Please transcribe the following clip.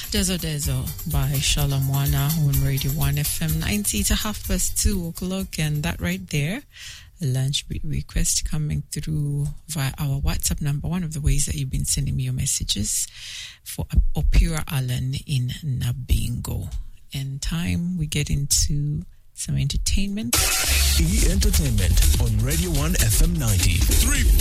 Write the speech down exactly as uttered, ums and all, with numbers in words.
Dezo Dezo by Shalamwana on Radio one F M ninety to half past two o'clock, and that right there, a lunch beat request coming through via our WhatsApp number, one of the ways that you've been sending me your messages, for Opira Allen in Nabingo. And time we get into some entertainment. E Entertainment on Radio one F M ninety. Three.